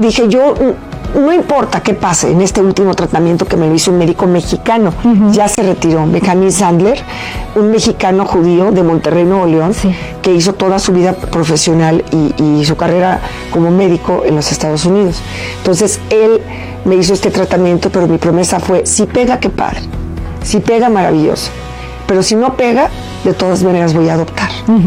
dije yo, no importa qué pase en este último tratamiento que me lo hizo un médico mexicano, ya se retiró, Benjamín Sandler, un mexicano judío de Monterrey, Nuevo León, que hizo toda su vida profesional y su carrera como médico en los Estados Unidos. Entonces, él me hizo este tratamiento, pero mi promesa fue, si pega, qué padre, si pega, maravilloso, pero si no pega, de todas maneras voy a adoptar.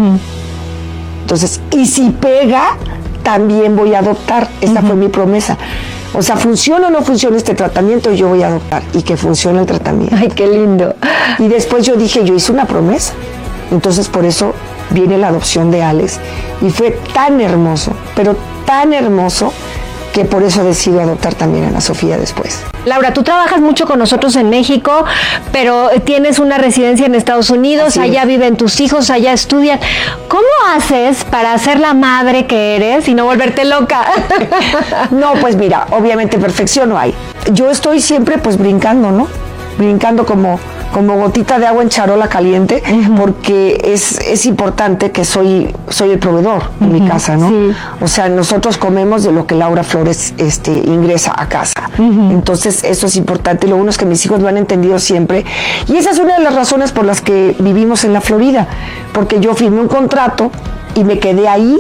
Entonces, y si pega, también voy a adoptar. Esa fue mi promesa. O sea, funciona o no funciona este tratamiento, yo voy a adoptar y que funcione el tratamiento. Ay, qué lindo. Y después yo dije, yo hice una promesa. Entonces por eso viene la adopción de Alex. Y fue tan hermoso, pero tan hermoso, que por eso decido adoptar también a Ana Sofía después. Laura, tú trabajas mucho con nosotros en México, pero tienes una residencia en Estados Unidos, allá viven tus hijos, allá estudian. ¿Cómo haces para ser la madre que eres y no volverte loca? No, pues mira, obviamente perfección no hay. Yo estoy siempre pues brincando, ¿no? Brincando como gotita de agua en charola caliente, porque es importante que soy el proveedor en mi casa, ¿no? Sí. O sea, nosotros comemos de lo que Laura Flores ingresa a casa. Entonces, eso es importante. Lo bueno es que mis hijos lo han entendido siempre. Y esa es una de las razones por las que vivimos en la Florida, porque yo firmé un contrato y me quedé ahí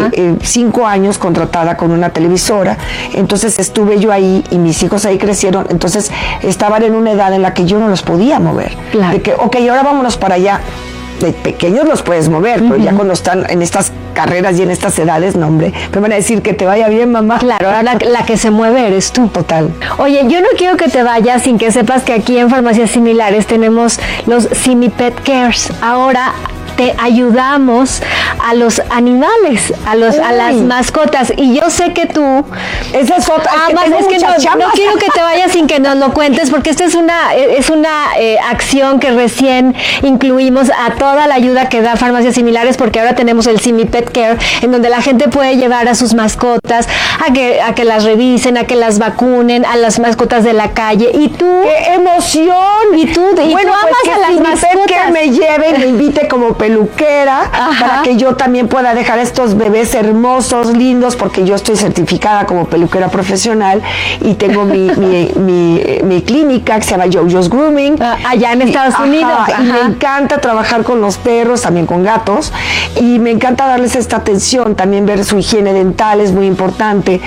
5 años contratada con una televisora. Entonces estuve yo ahí y mis hijos ahí crecieron. Entonces estaban en una edad en la que yo no los podía mover. Claro. De que, ok, ahora vámonos para allá. De pequeños los puedes mover, pero ya cuando están en estas carreras y en estas edades, no, hombre, me van a decir que te vaya bien, mamá. Claro, ahora la que se mueve eres tú. Total. Oye, yo no quiero que te vayas sin que sepas que aquí en Farmacias Similares tenemos los Simi Pet Cares. Ahora te ayudamos a los animales, a las mascotas. Y yo sé que tú... Esa es otra. Es que no quiero que te vayas sin que nos lo cuentes, porque esta es una acción que recién incluimos a toda la ayuda que da Farmacias Similares, porque ahora tenemos el Simi Pet Care, en donde la gente puede llevar a sus mascotas a que las revisen, a que las vacunen, a las mascotas de la calle. Y tú... ¡Qué emoción! Y tú amas a las mascotas. Que me lleve y me invite como peluquera, para que yo también pueda dejar estos bebés hermosos, lindos, porque yo estoy certificada como peluquera profesional y tengo mi clínica que se llama JoJo's Grooming. Allá en Estados Unidos. Y me encanta trabajar con los perros, también con gatos, y me encanta darles esta atención, también ver su higiene dental es muy importante,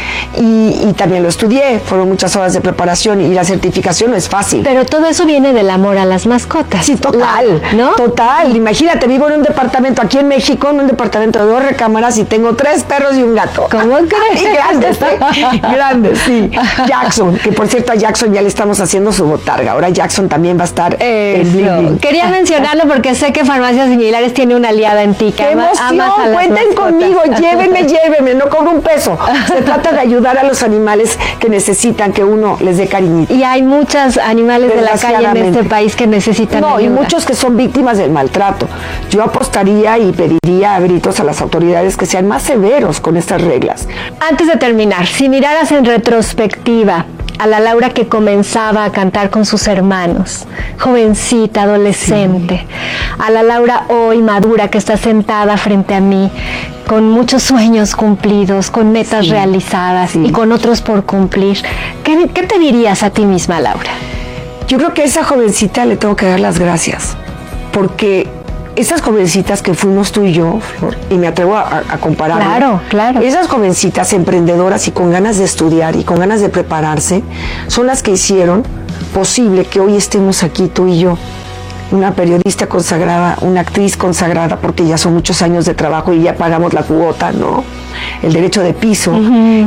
y también lo estudié, fueron muchas horas de preparación y la certificación no es fácil. Pero todo eso viene del amor a las mascotas. Sí, total, ¿no? Total. Imagínate, vivo en un departamento aquí en México, en un departamento de 2 recámaras y tengo 3 perros y un gato. ¿Cómo crees? Y grandes, grandes, sí. Jackson, que por cierto a Jackson ya le estamos haciendo su botarga. Ahora Jackson también va a estar en Bling. Quería mencionarlo porque sé que Farmacias Similares tiene una aliada en ti. ¡Qué emoción! Cuenten conmigo, llévenme, no cobro un peso. Se trata de ayudar a los animales que necesitan que uno les dé cariñito. Y hay muchos animales de la calle en este país que necesitan ayuda. Y muchos que son víctimas del maltrato. Yo apostaría y pediría a gritos a las autoridades que sean más severos con estas reglas. Antes de terminar, si miraras en retrospectiva a la Laura que comenzaba a cantar con sus hermanos, jovencita, adolescente, a la Laura hoy madura que está sentada frente a mí, con muchos sueños cumplidos, con metas realizadas y con otros por cumplir, ¿qué te dirías a ti misma, Laura? Yo creo que a esa jovencita le tengo que dar las gracias, porque esas jovencitas que fuimos tú y yo, Flor, y me atrevo a compararlo. Claro. Esas jovencitas emprendedoras y con ganas de estudiar y con ganas de prepararse, son las que hicieron posible que hoy estemos aquí tú y yo. Una periodista consagrada, una actriz consagrada, porque ya son muchos años de trabajo y ya pagamos la cuota, ¿no? El derecho de piso.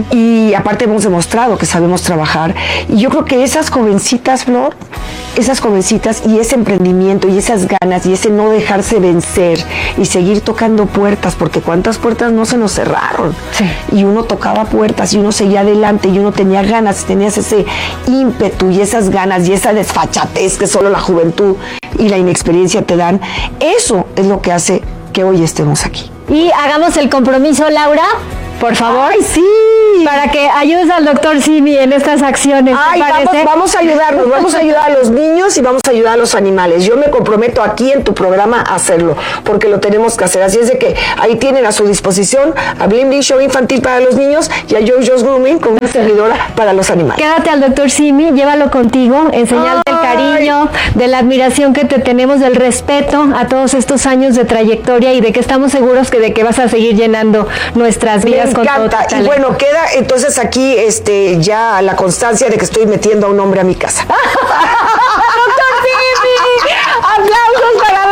Y aparte hemos demostrado que sabemos trabajar. Y yo creo que esas jovencitas, Flor, esas jovencitas y ese emprendimiento y esas ganas y ese no dejarse vencer y seguir tocando puertas, porque cuántas puertas no se nos cerraron. Y uno tocaba puertas y uno seguía adelante y uno tenía ganas, tenías ese ímpetu y esas ganas y esa desfachatez que solo la juventud y la inexperiencia te dan. Eso es lo que hace que hoy estemos aquí. Y hagamos el compromiso, Laura. por favor. ¡Ay, sí! Para que ayudes al doctor Simi en estas acciones. Ay, vamos a ayudarnos, vamos a ayudar a los niños y vamos a ayudar a los animales. Yo me comprometo aquí en tu programa a hacerlo, porque lo tenemos que hacer. Así es de que ahí tienen a su disposición a Bling Bling Show Infantil para los niños y a JoJo's Grooming con una servidora para los animales. Quédate al doctor Simi, llévalo contigo, en señal del cariño, de la admiración que te tenemos, del respeto a todos estos años de trayectoria y de que estamos seguros de que vas a seguir llenando nuestras vidas con todo tu talento. Y bueno, queda entonces aquí ya la constancia de que estoy metiendo a un hombre a mi casa. ¡Doctor Simi! ¡Aplausos para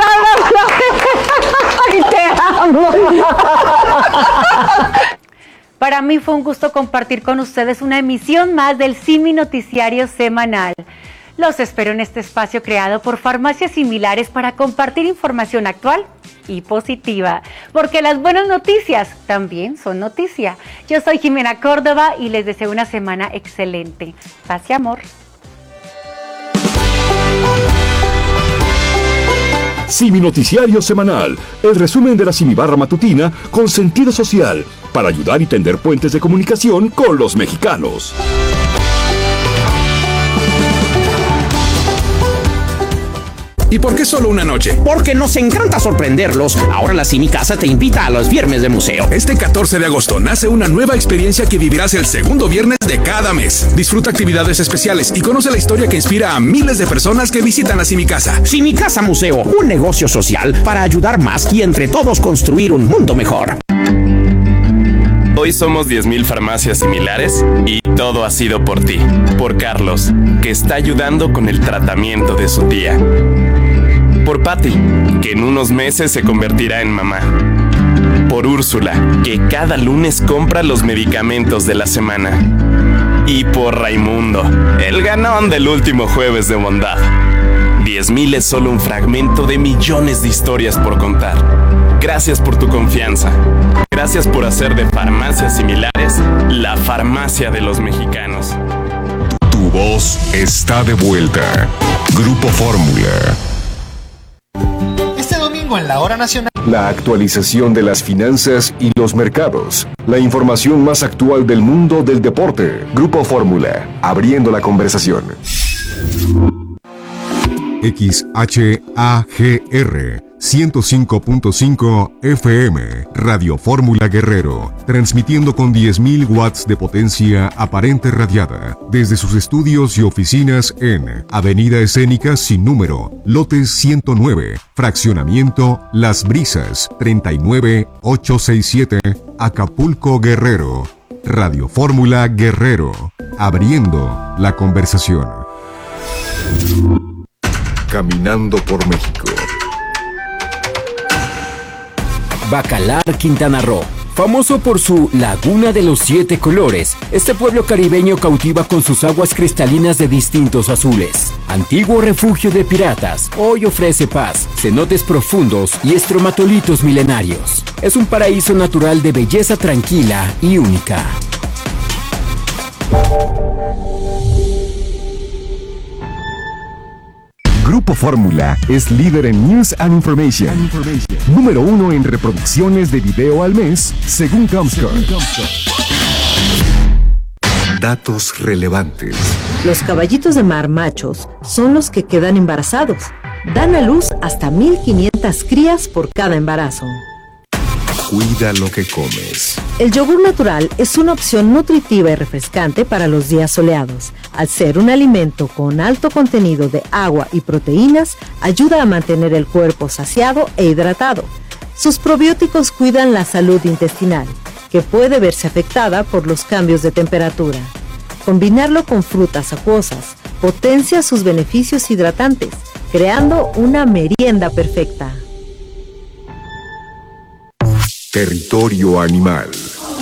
Laura! ¡Ay, te amo! Para mí fue un gusto compartir con ustedes una emisión más del Simi Noticiario Semanal. Los espero en este espacio creado por Farmacias Similares para compartir información actual y positiva, porque las buenas noticias también son noticia. Yo soy Jimena Córdoba y les deseo una semana excelente. Paz y amor. Simi Noticiario Semanal, el resumen de la Simibarra matutina con sentido social, para ayudar y tender puentes de comunicación con los mexicanos. ¿Y por qué solo una noche? Porque nos encanta sorprenderlos. Ahora la Simi Casa te invita a los viernes de museo. Este 14 de agosto nace una nueva experiencia que vivirás el segundo viernes de cada mes. Disfruta actividades especiales y conoce la historia que inspira a miles de personas que visitan la Simi Casa. Simi Casa Museo, un negocio social para ayudar más y entre todos construir un mundo mejor. Hoy somos 10,000 farmacias similares y todo ha sido por ti, por Carlos, que está ayudando con el tratamiento de su tía. Por Patty, que en unos meses se convertirá en mamá. Por Úrsula, que cada lunes compra los medicamentos de la semana. Y por Raimundo, el ganón del último jueves de bondad. 10,000 es solo un fragmento de millones de historias por contar. Gracias por tu confianza. Gracias por hacer de Farmacias Similares la farmacia de los mexicanos. Tu voz está de vuelta. Grupo Fórmula. Este domingo en la Hora Nacional. La actualización de las finanzas y los mercados. La información más actual del mundo del deporte. Grupo Fórmula, abriendo la conversación. XHAGR 105.5 FM, Radio Fórmula Guerrero, transmitiendo con 10,000 watts de potencia aparente radiada, desde sus estudios y oficinas en Avenida Escénica sin número, lote 109, fraccionamiento Las Brisas, 39867, Acapulco, Guerrero. Radio Fórmula Guerrero, abriendo la conversación. Caminando por México. Bacalar, Quintana Roo. Famoso por su Laguna de los 7 colores, este pueblo caribeño cautiva con sus aguas cristalinas de distintos azules. Antiguo refugio de piratas, hoy ofrece paz, cenotes profundos y estromatolitos milenarios. Es un paraíso natural de belleza tranquila y única. Grupo Fórmula es líder en News and Information. Número 1 en reproducciones de video al mes, según Comscore. Datos relevantes. Los caballitos de mar machos son los que quedan embarazados. Dan a luz hasta 1,500 crías por cada embarazo. Cuida lo que comes. El yogur natural es una opción nutritiva y refrescante para los días soleados. Al ser un alimento con alto contenido de agua y proteínas, ayuda a mantener el cuerpo saciado e hidratado. Sus probióticos cuidan la salud intestinal, que puede verse afectada por los cambios de temperatura. Combinarlo con frutas acuosas potencia sus beneficios hidratantes, creando una merienda perfecta. Territorio animal.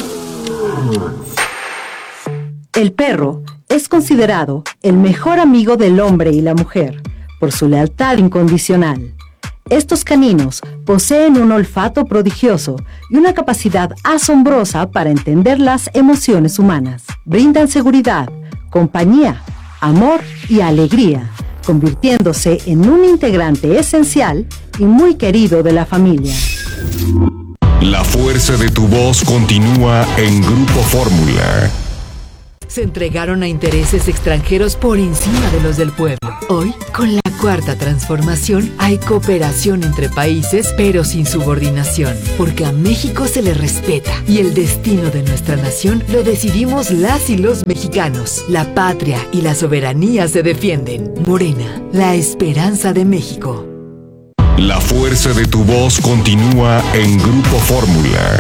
El perro es considerado el mejor amigo del hombre y la mujer por su lealtad incondicional. Estos caninos poseen un olfato prodigioso y una capacidad asombrosa para entender las emociones humanas. Brindan seguridad, compañía, amor y alegría, convirtiéndose en un integrante esencial y muy querido de la familia. La fuerza de tu voz continúa en Grupo Fórmula. Se entregaron a intereses extranjeros por encima de los del pueblo. Hoy, con la Cuarta Transformación, hay cooperación entre países, pero sin subordinación, porque a México se le respeta y el destino de nuestra nación lo decidimos las y los mexicanos. La patria y la soberanía se defienden. Morena, la esperanza de México. La fuerza de tu voz continúa en Grupo Fórmula.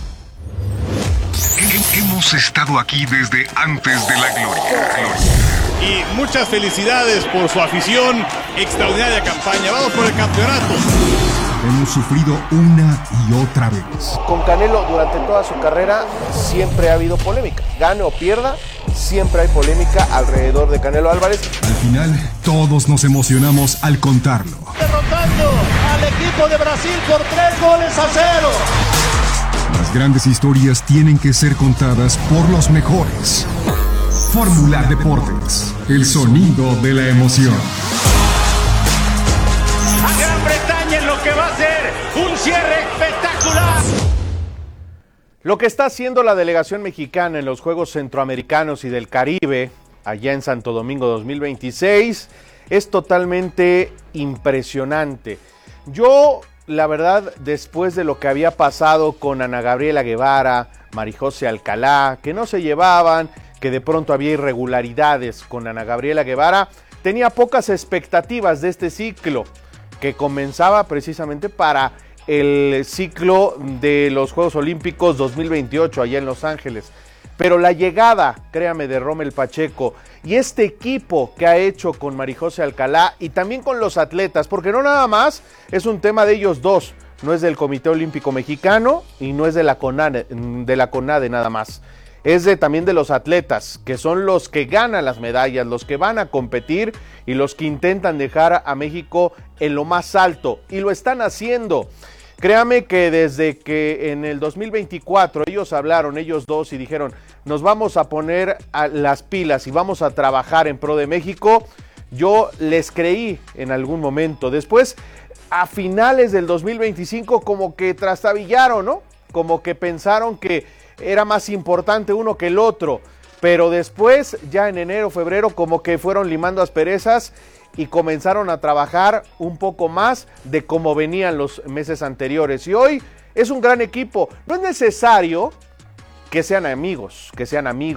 Hemos estado aquí desde antes de la gloria. Y muchas felicidades por su afición, extraordinaria campaña. Vamos por el campeonato. Hemos sufrido una y otra vez. Con Canelo durante toda su carrera siempre ha habido polémica. Gane o pierda, siempre hay polémica alrededor de Canelo Álvarez. Al final, todos nos emocionamos al contarlo. Derrotando al equipo de Brasil por 3-0. Las grandes historias tienen que ser contadas por los mejores. Fórmula Deportes, el sonido de la emoción. A Gran Bretaña en lo que va a ser un cierre espectacular. Lo que está haciendo la delegación mexicana en los Juegos Centroamericanos y del Caribe, allá en Santo Domingo 2026, es totalmente impresionante. Yo, la verdad, después de lo que había pasado con Ana Gabriela Guevara, Marijose Alcalá, que no se llevaban, que de pronto había irregularidades con Ana Gabriela Guevara, tenía pocas expectativas de este ciclo, que comenzaba precisamente para el ciclo de los Juegos Olímpicos 2028 allá en Los Ángeles. Pero la llegada, créame, de Rommel Pacheco y este equipo que ha hecho con Marijose Alcalá y también con los atletas, porque no nada más es un tema de ellos dos, no es del Comité Olímpico Mexicano y no es de la CONADE nada más. Es también de los atletas, que son los que ganan las medallas, los que van a competir y los que intentan dejar a México en lo más alto, y lo están haciendo. Créame que desde que en el 2024 ellos hablaron, ellos dos, y dijeron, nos vamos a poner a las pilas y vamos a trabajar en pro de México, yo les creí en algún momento. Después, a finales del 2025, como que trastabillaron, ¿no? Como que pensaron que era más importante uno que el otro, pero después, ya en enero, febrero, como que fueron limando asperezas y comenzaron a trabajar un poco más de cómo venían los meses anteriores. Y hoy es un gran equipo. No es necesario que sean amigos, que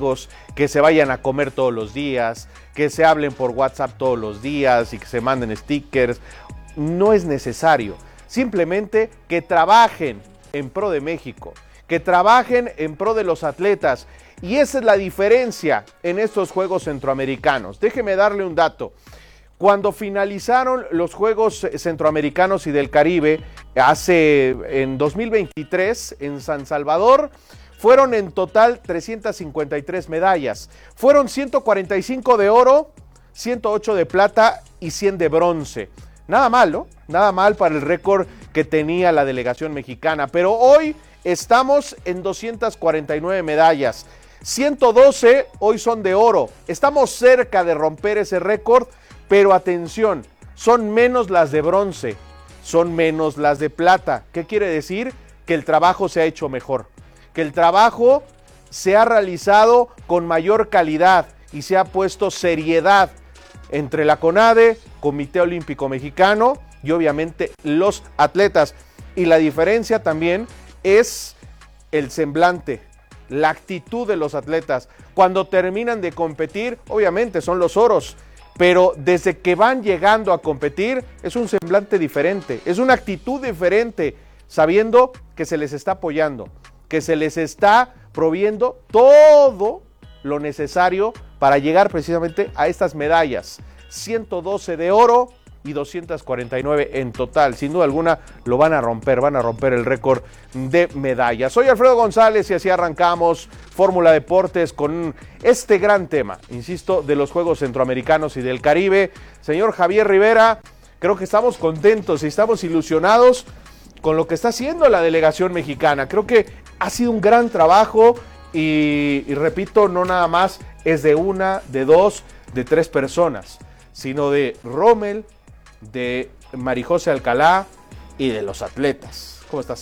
se vayan a comer todos los días, que se hablen por WhatsApp todos los días y que se manden stickers. No es necesario. Simplemente que trabajen en pro de México, que trabajen en pro de los atletas. Y esa es la diferencia en estos Juegos Centroamericanos. Déjeme darle un dato. Cuando finalizaron los Juegos Centroamericanos y del Caribe, en 2023, en San Salvador, fueron en total 353 medallas. Fueron 145 de oro, 108 de plata y 100 de bronce. Nada mal, ¿no? Nada mal para el récord que tenía la delegación mexicana. Pero hoy estamos en 249 medallas. 112 hoy son de oro. Estamos cerca de romper ese récord. Pero atención, son menos las de bronce, son menos las de plata. ¿Qué quiere decir? Que el trabajo se ha hecho mejor, que el trabajo se ha realizado con mayor calidad y se ha puesto seriedad entre la CONADE, Comité Olímpico Mexicano y obviamente los atletas. Y la diferencia también es el semblante, la actitud de los atletas. Cuando terminan de competir, obviamente son los oros, pero desde que van llegando a competir es un semblante diferente, es una actitud diferente, sabiendo que se les está apoyando, que se les está proviendo todo lo necesario para llegar precisamente a estas medallas. 112 de oro y 249 en total. Sin duda alguna lo van a romper el récord de medallas. Soy Alfredo González y así arrancamos Fórmula Deportes con este gran tema, insisto, de los Juegos Centroamericanos y del Caribe. Señor Javier Rivera, creo que estamos contentos y estamos ilusionados con lo que está haciendo la delegación mexicana. Creo que ha sido un gran trabajo y repito, no nada más es de una, de dos, de tres personas, sino de Rommel, de Marijose Alcalá y de los atletas. ¿Cómo estás?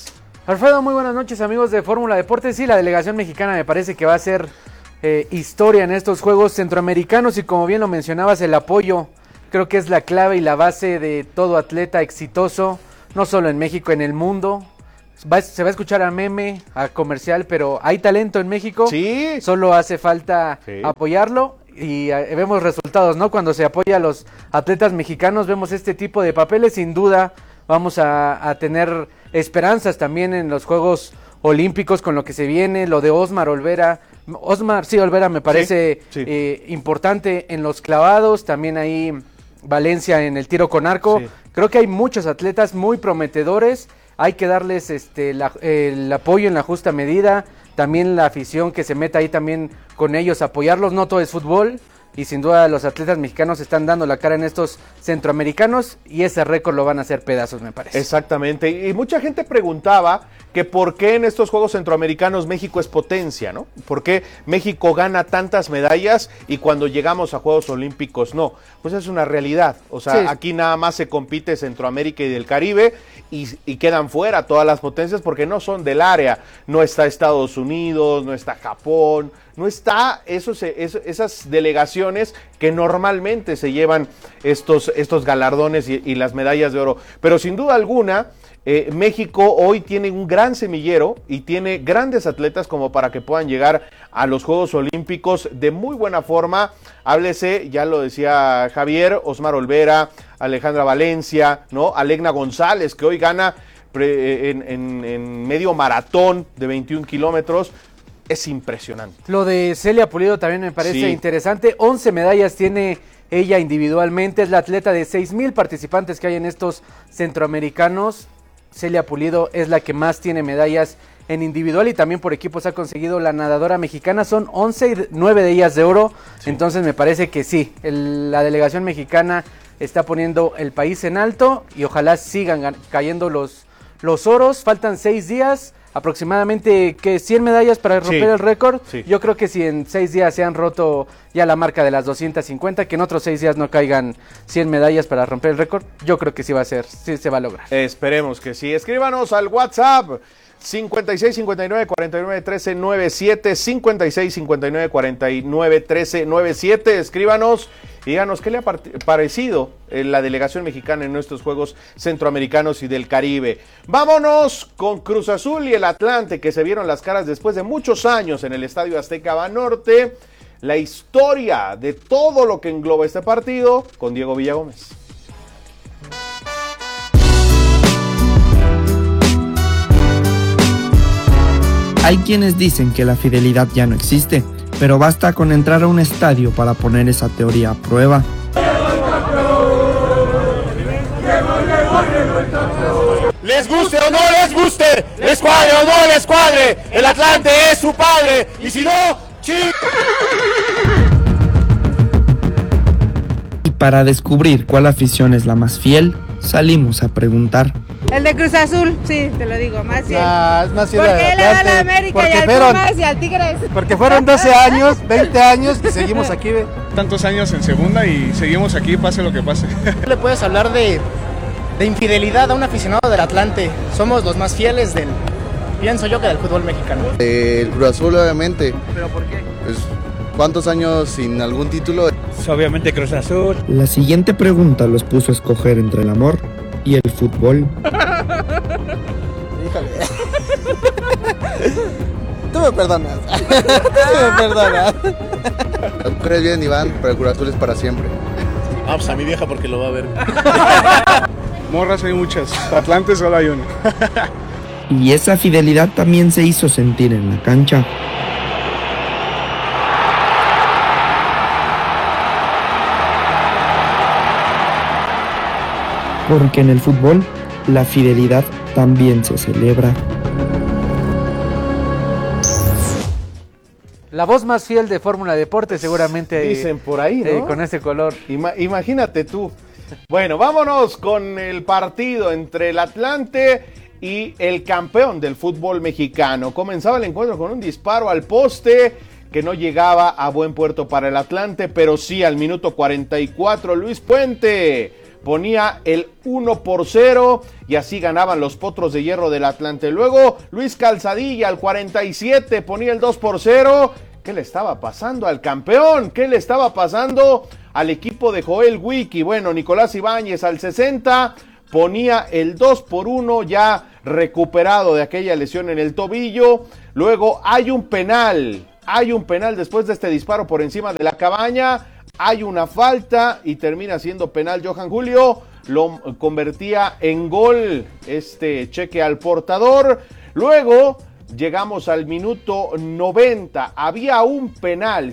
Alfredo, muy buenas noches, amigos de Fórmula Deportes. Sí, la delegación mexicana me parece que va a ser historia en estos Juegos Centroamericanos y como bien lo mencionabas, el apoyo creo que es la clave y la base de todo atleta exitoso, no solo en México, en el mundo. Se va a escuchar a meme, a comercial, pero hay talento en México. Sí. Solo hace falta apoyarlo y vemos resultados, ¿no? Cuando se apoya a los atletas mexicanos, vemos este tipo de papeles. Sin duda vamos a tener esperanzas también en los Juegos Olímpicos con lo que se viene, lo de Osmar Olvera. Olvera me parece importante en los clavados, también ahí Valencia en el tiro con arco. Sí. Creo que hay muchos atletas muy prometedores. Hay que darles el apoyo en la justa medida, también la afición que se meta ahí también con ellos, apoyarlos. No todo es fútbol y sin duda los atletas mexicanos están dando la cara en estos centroamericanos y ese récord lo van a hacer pedazos, me parece. Exactamente, y mucha gente preguntaba que por qué en estos Juegos Centroamericanos México es potencia, ¿no? ¿Por qué México gana tantas medallas y cuando llegamos a Juegos Olímpicos no? Pues es una realidad, o sea, aquí nada más se compite Centroamérica y del Caribe y quedan fuera todas las potencias porque no son del área, no está Estados Unidos, no está Japón, no está esas delegaciones que normalmente se llevan estos galardones y las medallas de oro, pero sin duda alguna México hoy tiene un gran semillero y tiene grandes atletas como para que puedan llegar a los Juegos Olímpicos de muy buena forma. Háblese, ya lo decía Javier, Osmar Olvera, Alejandra Valencia, ¿no? Alegna González, que hoy gana en medio maratón de 21 kilómetros. Es impresionante. Lo de Celia Pulido también me parece interesante. 11 medallas tiene ella individualmente. Es la atleta de 6,000 participantes que hay en estos centroamericanos. Celia Pulido es la que más tiene medallas en individual y también por equipos ha conseguido la nadadora mexicana. Son 11 y 9 de ellas de oro. Entonces me parece que sí, la delegación mexicana está poniendo el país en alto y ojalá sigan cayendo los oros. Faltan 6 días. Aproximadamente 100 medallas para romper el récord. Yo creo que si en 6 días se han roto ya la marca de las 250, que en otros 6 días no caigan 100 medallas para romper el récord, yo creo que sí se va a lograr. Esperemos que sí. Escríbanos al WhatsApp 56 59 49 13 97, 56 59 49 13 97. Escríbanos y díganos qué le ha parecido la delegación mexicana en nuestros Juegos Centroamericanos y del Caribe. Vámonos con Cruz Azul y el Atlante, que se vieron las caras después de muchos años en el Estadio Azteca Banorte. La historia de todo lo que engloba este partido con Diego Villagómez. Hay quienes dicen que la fidelidad ya no existe, pero basta con entrar a un estadio para poner esa teoría a prueba. Les guste o no les guste, les cuadre o no les cuadre, el Atlante es su padre, y si no, Y para descubrir cuál afición es la más fiel, salimos a preguntar. El de Cruz Azul, sí, te lo digo, más fiel. Es más fiel porque le da a la América y al Pumas y al Tigres. Porque fueron 12 años, 20 años y seguimos aquí, ¿ve? Tantos años en segunda y seguimos aquí, pase lo que pase. ¿Le puedes hablar de infidelidad a un aficionado del Atlante? Somos los más fieles pienso yo, que del fútbol mexicano. El Cruz Azul, obviamente. ¿Pero por qué? Pues, ¿cuántos años sin algún título? Pues obviamente Cruz Azul. La siguiente pregunta los puso a escoger entre el amor y el fútbol. Híjole. Tú me perdonas. Tú me perdonas. Las mujeres vienen y van, pero el Cruz Azul es para siempre. Ah, pues a mi vieja porque lo va a ver. Morras hay muchas, Atlante solo hay uno. Y esa fidelidad también se hizo sentir en la cancha. Porque en el fútbol, la fidelidad también se celebra. La voz más fiel de Fórmula Deportes seguramente. Dicen por ahí, ¿no? Con ese color. Imagínate tú. Bueno, vámonos con el partido entre el Atlante y el campeón del fútbol mexicano. Comenzaba el encuentro con un disparo al poste que no llegaba a buen puerto para el Atlante, pero sí al minuto 44 Luis Puente ponía el 1-0 y así ganaban los Potros de Hierro del Atlante. Luego Luis Calzadilla al 47 ponía el 2-0. ¿Qué le estaba pasando al campeón? ¿Qué le estaba pasando al equipo de Joel Wiki? Bueno, Nicolás Ibáñez al 60 ponía el 2-1 ya recuperado de aquella lesión en el tobillo. Luego hay un penal después de este disparo por encima de la cabaña. Hay una falta y termina siendo penal. Johan Julio lo convertía en gol este cheque al portador. Luego llegamos al minuto 90. Había un penal,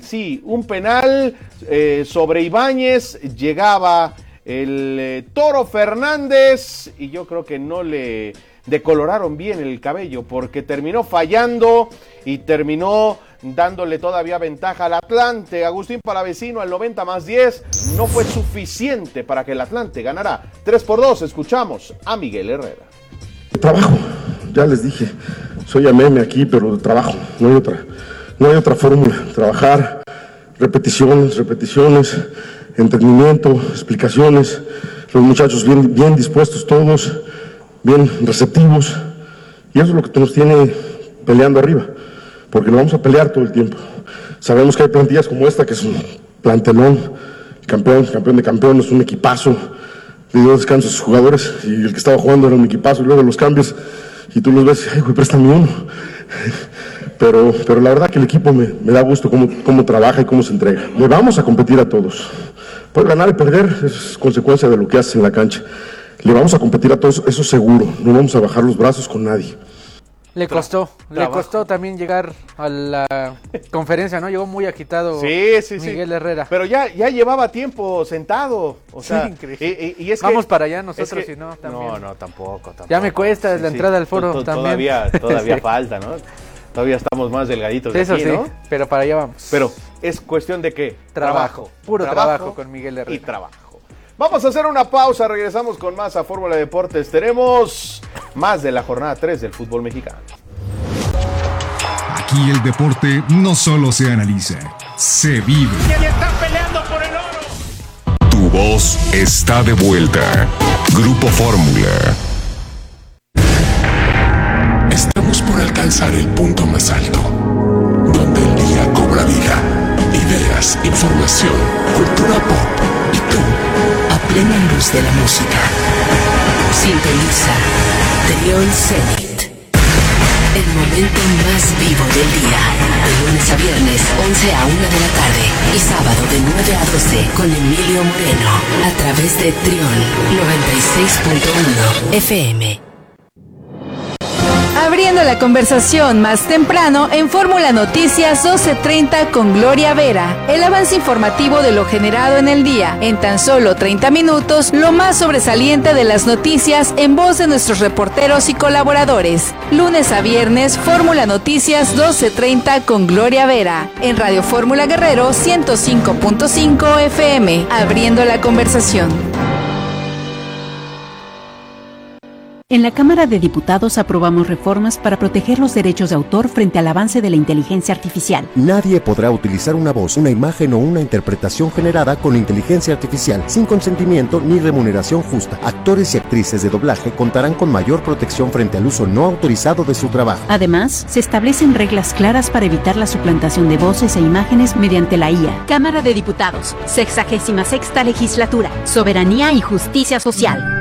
sobre Ibáñez. Llegaba el Toro Fernández y yo creo que no le decoloraron bien el cabello porque terminó fallando y terminó dándole todavía ventaja al Atlante. Agustín Palavecino al 90+10 no fue suficiente para que el Atlante ganara 3-2. Escuchamos a Miguel Herrera. Trabajo, ya les dije, soy ameme aquí, pero trabajo, no hay otra fórmula. Trabajar, repeticiones, entendimiento, explicaciones, los muchachos bien dispuestos todos, bien receptivos, y eso es lo que nos tiene peleando arriba, porque lo vamos a pelear todo el tiempo. Sabemos que hay plantillas como esta, que es un plantelón, campeón de campeones, un equipazo, le dio descanso a sus jugadores, y el que estaba jugando era un equipazo, y luego los cambios, y tú los ves, ay güey, préstame uno. Pero la verdad que el equipo me da gusto cómo trabaja y cómo se entrega. Le vamos a competir a todos. Puede ganar y perder, es consecuencia de lo que haces en la cancha. Le vamos a competir a todos, eso seguro. No vamos a bajar los brazos con nadie. Le costó también llegar a la conferencia, ¿no? Llegó muy agitado Miguel Herrera. Pero ya llevaba tiempo sentado. O sea, increíble. Y es vamos para allá nosotros, si no, también. No, tampoco. Ya me cuesta la entrada al foro también. Todavía falta, ¿no? Todavía estamos más delgaditos de aquí, ¿no? Pero para allá vamos. Pero es cuestión de ¿qué? Trabajo. Puro trabajo con Miguel Herrera. Y trabajo. Vamos a hacer una pausa, regresamos con más a Fórmula Deportes. Tenemos más de la jornada 3 del fútbol mexicano. Aquí el deporte no solo se analiza, se vive. Están peleando por el oro. Tu voz está de vuelta. Grupo Fórmula. Estamos por alcanzar el punto más alto, donde el día cobra vida, ideas, información, cultura pop y tú, a plena luz de la música. Sintoniza Trión Zenit, el momento más vivo del día, de lunes a viernes 11 a 1 de la tarde y sábado de 9 a 12 con Emilio Moreno, a través de Trión 96.1 FM. Abriendo la conversación más temprano en Fórmula Noticias 12:30 con Gloria Vera. El avance informativo de lo generado en el día. En tan solo 30 minutos, lo más sobresaliente de las noticias en voz de nuestros reporteros y colaboradores. Lunes a viernes, Fórmula Noticias 12:30 con Gloria Vera. En Radio Fórmula Guerrero 105.5 FM. Abriendo la conversación. En la Cámara de Diputados aprobamos reformas para proteger los derechos de autor frente al avance de la inteligencia artificial. Nadie podrá utilizar una voz, una imagen o una interpretación generada con inteligencia artificial sin consentimiento ni remuneración justa. Actores y actrices de doblaje contarán con mayor protección frente al uso no autorizado de su trabajo. Además, se establecen reglas claras para evitar la suplantación de voces e imágenes mediante la IA. Cámara de Diputados, 66ª Legislatura, Soberanía y Justicia Social.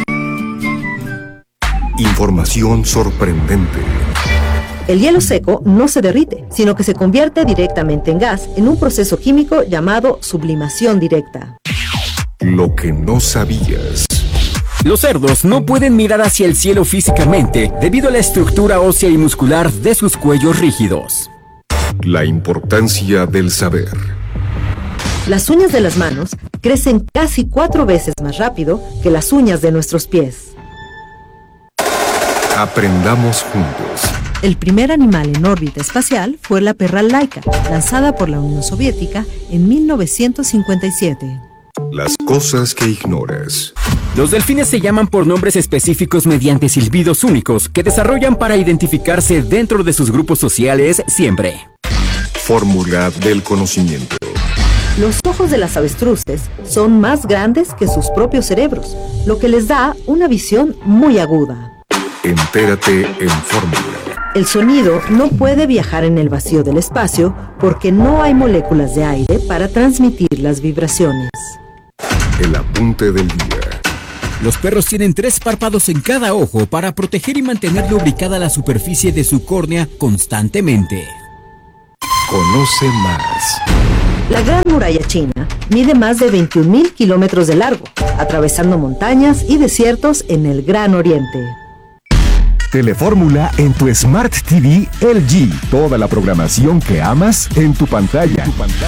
Información sorprendente. El hielo seco no se derrite, sino que se convierte directamente en gas en un proceso químico llamado sublimación directa. Lo que no sabías. Los cerdos no pueden mirar hacia el cielo físicamente debido a la estructura ósea y muscular de sus cuellos rígidos. La importancia del saber. Las uñas de las manos crecen casi 4 veces más rápido que las uñas de nuestros pies. Aprendamos juntos. El primer animal en órbita espacial fue la perra Laika, lanzada por la Unión Soviética en 1957. Las cosas que ignoras. Los delfines se llaman por nombres específicos mediante silbidos únicos que desarrollan para identificarse dentro de sus grupos sociales siempre. Fórmula del conocimiento. Los ojos de las avestruces son más grandes que sus propios cerebros, lo que les da una visión muy aguda. Entérate en Fórmula. El sonido no puede viajar en el vacío del espacio porque no hay moléculas de aire para transmitir las vibraciones. El apunte del día. Los perros tienen 3 párpados en cada ojo para proteger y mantener lubricada la superficie de su córnea constantemente. Conoce más. La Gran Muralla China mide más de 21,000 kilómetros de largo, atravesando montañas y desiertos en el Gran Oriente. Telefórmula en tu Smart TV LG. Toda la programación que amas en tu pantalla.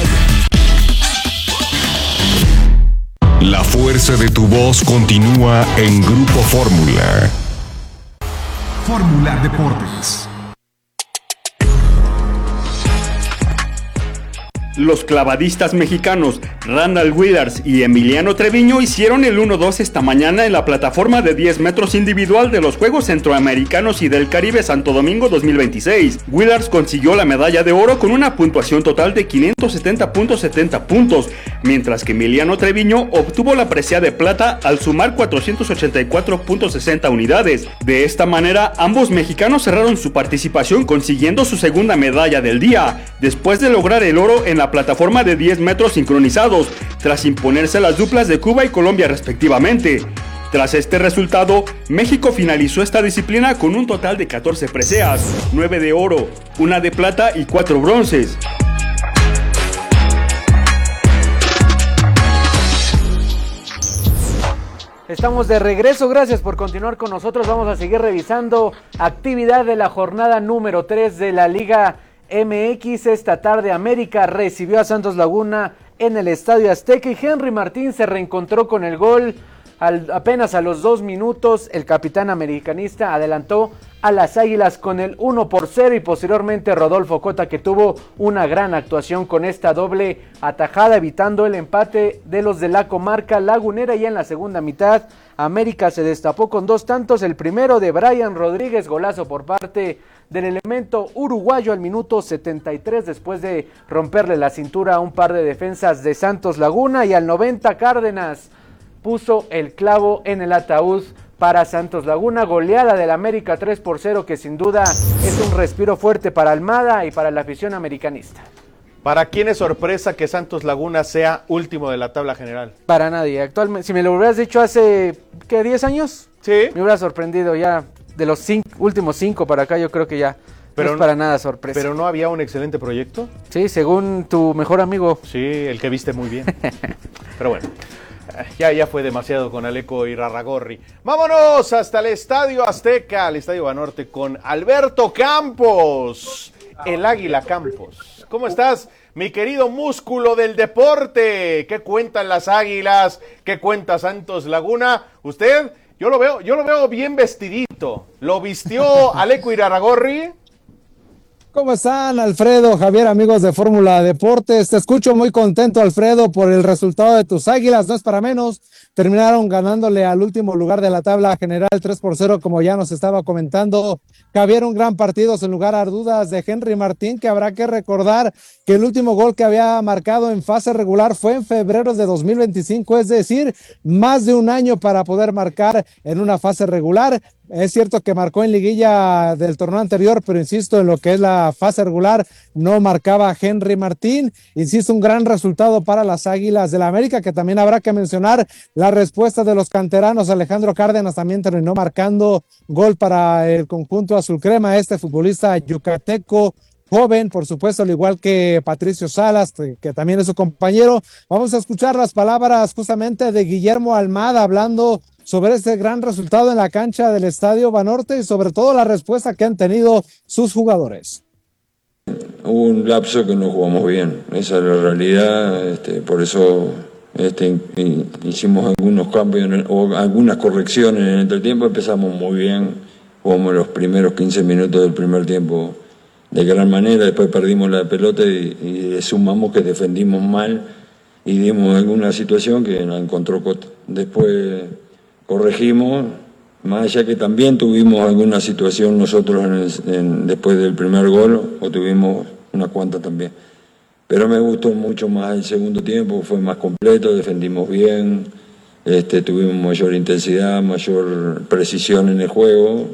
La fuerza de tu voz continúa en Grupo Fórmula. Fórmula Deportes. Los clavadistas mexicanos Randall Withers y Emiliano Treviño hicieron el 1-2 esta mañana en la plataforma de 10 metros individual de los Juegos Centroamericanos y del Caribe Santo Domingo 2026. Withers consiguió la medalla de oro con una puntuación total de 570.70 puntos, mientras que Emiliano Treviño obtuvo la presea de plata al sumar 484.60 unidades. De esta manera, ambos mexicanos cerraron su participación consiguiendo su segunda medalla del día, después de lograr el oro en la plataforma de 10 metros sincronizados, tras imponerse las duplas de Cuba y Colombia respectivamente. Tras este resultado, México finalizó esta disciplina con un total de 14 preseas, 9 de oro, 1 de plata y 4 bronces. Estamos de regreso, gracias por continuar con nosotros. Vamos a seguir revisando actividad de la jornada número 3 de la Liga MX. Esta tarde América recibió a Santos Laguna en el Estadio Azteca y Henry Martín se reencontró con el gol. Apenas a los 2 minutos el capitán americanista adelantó a las Águilas con el 1-0 y posteriormente Rodolfo Cota, que tuvo una gran actuación con esta doble atajada, evitando el empate de los de la comarca lagunera. Y en la segunda mitad América se destapó con 2 tantos, el primero de Brian Rodríguez, golazo por parte del elemento uruguayo al minuto 73, después de romperle la cintura a un par de defensas de Santos Laguna, y al 90 Cárdenas puso el clavo en el ataúd para Santos Laguna. Goleada del América 3-0, que sin duda es un respiro fuerte para Almada y para la afición americanista. ¿Para quién es sorpresa que Santos Laguna sea último de la tabla general? Para nadie. Actualmente, si me lo hubieras dicho hace, ¿qué? ¿10 años? Sí. Me hubiera sorprendido ya. De los últimos 5 para acá, yo creo que ya pero no es para nada sorpresa. ¿Pero no había un excelente proyecto? Sí, según tu mejor amigo. Sí, el que viste muy bien. Pero bueno, ya fue demasiado con Aleco Irarrágorri. Vámonos hasta el Estadio Azteca, al Estadio Banorte, con Alberto Campos, el Águila Campos. ¿Cómo estás, mi querido músculo del deporte? ¿Qué cuentan las Águilas? ¿Qué cuenta Santos Laguna? ¿Usted? Yo lo veo bien vestidito. ¿Lo vistió Aleco Irarrágorri? ¿Cómo están, Alfredo, Javier, amigos de Fórmula Deportes? Te escucho muy contento, Alfredo, por el resultado de tus Águilas. No es para menos. Terminaron ganándole al último lugar de la tabla general 3-0, como ya nos estaba comentando Javier. Un gran partido, sin lugar a dudas, de Henry Martín, que habrá que recordar que el último gol que había marcado en fase regular fue en febrero de 2025, es decir, más de un año para poder marcar en una fase regular. Es cierto que marcó en liguilla del torneo anterior, pero insisto, en lo que es la fase regular no marcaba Henry Martín. Insisto, un gran resultado para las Águilas del América, que también habrá que mencionar la respuesta de los canteranos. Alejandro Cárdenas también terminó marcando gol para el conjunto azul crema, este futbolista yucateco joven, por supuesto, al igual que Patricio Salas, que también es su compañero. Vamos a escuchar las palabras justamente de Guillermo Almada hablando sobre este gran resultado en la cancha del Estadio Banorte y sobre todo la respuesta que han tenido sus jugadores. Hubo un lapso que no jugamos bien, esa es la realidad, por eso hicimos algunos cambios o algunas correcciones en el entretiempo. Empezamos muy bien, jugamos los primeros 15 minutos del primer tiempo de gran manera, después perdimos la pelota y sumamos que defendimos mal y dimos alguna situación que la encontró Cota. Después corregimos, más allá que también tuvimos alguna situación nosotros después del primer gol, o tuvimos una cuanta también. Pero me gustó mucho más el segundo tiempo, fue más completo, defendimos bien, tuvimos mayor intensidad, mayor precisión en el juego,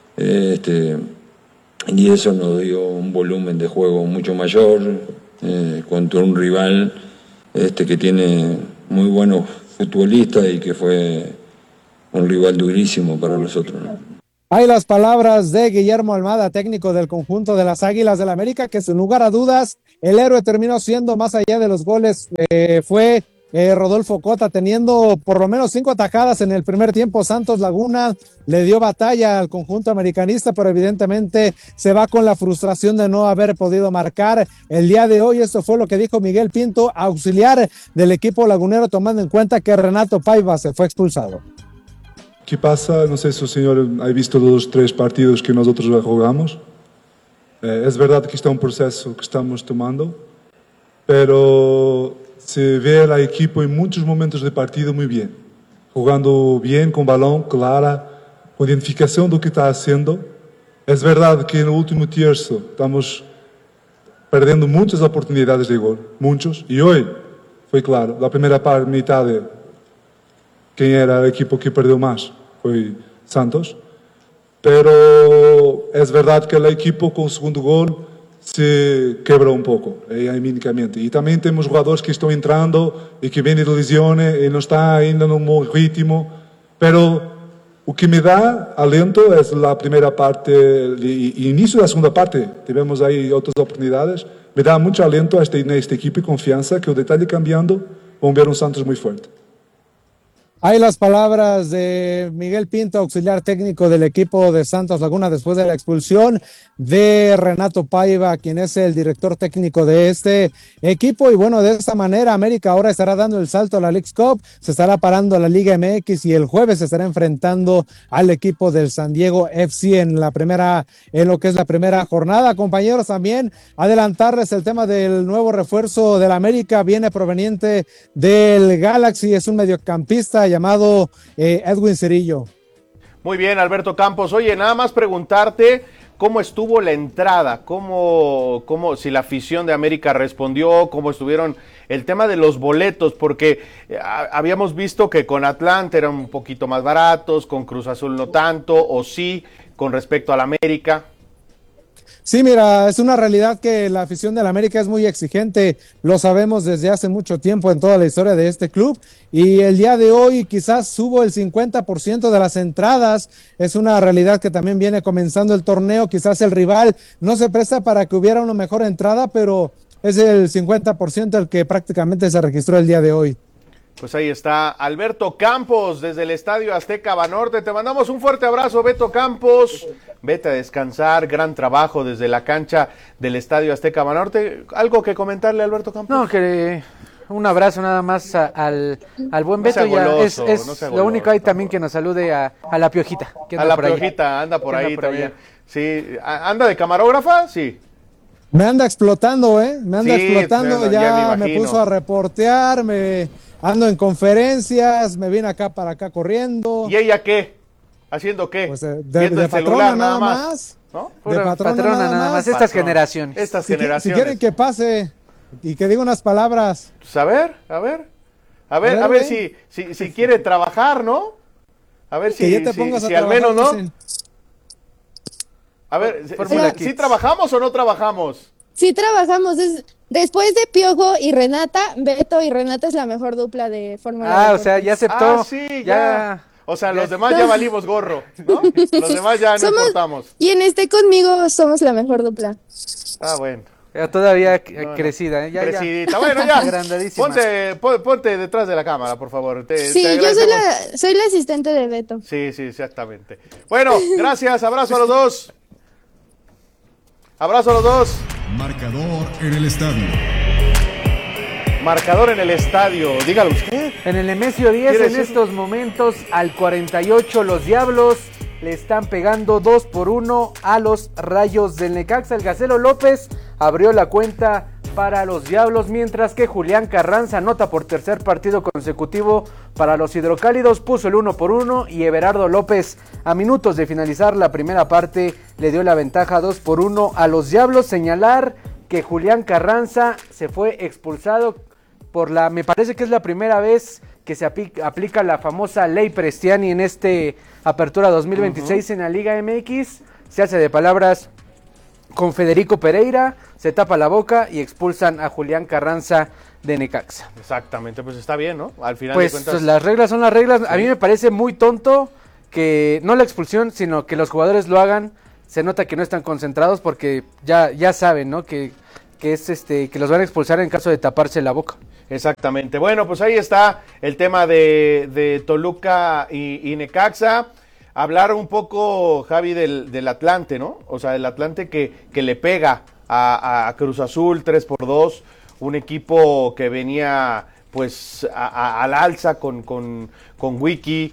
y eso nos dio un volumen de juego mucho mayor contra un rival que tiene muy buenos futbolistas y que fue un rival durísimo para nosotros, ¿no? Hay las palabras de Guillermo Almada, técnico del conjunto de las Águilas del América, que sin lugar a dudas el héroe terminó siendo, más allá de los goles, fue Rodolfo Cota, teniendo por lo menos 5 atajadas en el primer tiempo. Santos Laguna le dio batalla al conjunto americanista, pero evidentemente se va con la frustración de no haber podido marcar el día de hoy. Esto fue lo que dijo Miguel Pinto, auxiliar del equipo lagunero, tomando en cuenta que Renato Paiva se fue expulsado. ¿Qué pasa? No sé si el señor ha visto los 3 partidos que nosotros ya jugamos. Es verdad que está un proceso que estamos tomando, pero se ve al equipo en muchos momentos de partido muy bien, jugando bien, con balón, clara, con identificación de lo que está haciendo. Es verdad que en el último tercio estamos perdiendo muchas oportunidades de gol, muchos, y hoy fue claro, la primera mitad de quem era el equipo que perdió más fue Santos, pero es verdad que el equipo con el segundo gol se quebró un poco anímicamente, y también tenemos jugadores que están entrando y que vienen de lesiones y no están ainda en un buen ritmo, pero lo que me da aliento es la primera parte, el inicio de la segunda parte, tivemos ahí otras oportunidades, me da mucho aliento a este equipo y confianza que el detalle cambiando, vamos a ver un Santos muy fuerte. Hay las palabras de Miguel Pinto, auxiliar técnico del equipo de Santos Laguna, después de la expulsión de Renato Paiva, quien es el director técnico de este equipo. Y bueno, de esta manera América ahora estará dando el salto a la Leagues Cup, se estará parando a la Liga MX y el jueves se estará enfrentando al equipo del San Diego FC en lo que es la primera jornada. Compañeros, también adelantarles el tema del nuevo refuerzo del América, viene proveniente del Galaxy, es un mediocampista llamado Edwin Cerillo. Muy bien, Alberto Campos. Oye, nada más preguntarte cómo estuvo la entrada, cómo si la afición de América respondió, cómo estuvieron el tema de los boletos, porque habíamos visto que con Atlanta eran un poquito más baratos, con Cruz Azul no tanto, o sí, con respecto al América. Sí, mira, es una realidad que la afición del América es muy exigente, lo sabemos desde hace mucho tiempo en toda la historia de este club, y el día de hoy quizás subo el 50% de las entradas. Es una realidad que también viene comenzando el torneo, quizás el rival no se presta para que hubiera una mejor entrada, pero es el 50% el que prácticamente se registró el día de hoy. Pues ahí está Alberto Campos desde el Estadio Azteca Banorte. Te mandamos un fuerte abrazo, Beto Campos. Vete a descansar, gran trabajo desde la cancha del Estadio Azteca Banorte. ¿Algo que comentarle, Alberto Campos? No, que un abrazo nada más al buen Beto. Goloso, ya lo único hay también que nos salude a la Piojita. Que anda a la por ahí. Piojita, anda por ahí también. Sí, ¿anda de camarógrafa? Sí. Me anda explotando, me anda explotando, ya me puso a reportear, ando en conferencias, me vine acá para acá corriendo. ¿Y ella qué? ¿Haciendo qué? Pues de patrona celular, nada más. ¿No? De patrona nada más. Estas generaciones. Si quieren que pase y que diga unas palabras. Pues a ver si quiere trabajar, ¿no? A ver si al menos, ¿no? Dicen. A ver, ¿sí trabajamos o no trabajamos? Sí trabajamos, después de Piojo y Renata, Beto y Renata es la mejor dupla de Fórmula 1. O sea, ya aceptó. Sí, ya. O sea, los demás ya valimos gorro, ¿no? Los demás ya no importamos. Y en conmigo somos la mejor dupla. Bueno. Ya todavía crecida, ¿eh? Crecidita, bueno, ya. Agrandadísima. Ponte detrás de la cámara, por favor. Yo soy la asistente de Beto. Sí, exactamente. Bueno, gracias, abrazo a los dos. Abrazo a los dos. Marcador en el estadio. Marcador en el estadio, dígalo usted. En el Nemesio 10, en estos momentos, al 48, los Diablos le están pegando 2-1 a los Rayos del Necaxa. El Gacelo López abrió la cuenta para los Diablos, mientras que Julián Carranza anota por tercer partido consecutivo para los Hidrocálidos, puso el 1-1, y Everardo López, a minutos de finalizar la primera parte, le dio la ventaja 2-1 a los Diablos. Señalar que Julián Carranza se fue expulsado me parece que es la primera vez que se aplica la famosa ley Prestiani en Apertura 2026 en la Liga MX. Se hace de palabras con Federico Pereira, se tapa la boca y expulsan a Julián Carranza de Necaxa. Exactamente, pues está bien, ¿no? Al final pues, de cuentas... las reglas son las reglas. Sí. A mí me parece muy tonto que no la expulsión, sino que los jugadores lo hagan. Se nota que no están concentrados porque ya saben, ¿no? Que los van a expulsar en caso de taparse la boca. Exactamente. Bueno, pues ahí está el tema de Toluca y Necaxa. Hablar un poco, Javi, del Atlante, ¿no? O sea, el Atlante que le pega a Cruz Azul 3-2, un equipo que venía pues al alza con Wiki,